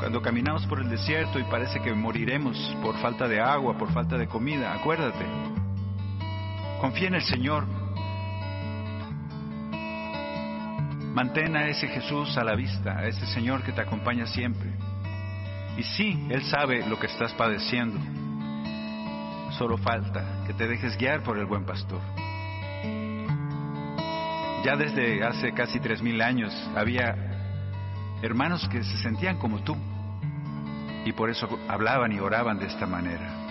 cuando caminamos por el desierto y parece que moriremos por falta de agua, por falta de comida, acuérdate, confía en el Señor. Mantén a ese Jesús a la vista, a ese Señor que te acompaña siempre. Y sí, Él sabe lo que estás padeciendo. Solo falta que te dejes guiar por el buen pastor. Ya desde hace casi 3000 años había hermanos que se sentían como tú y por eso hablaban y oraban de esta manera.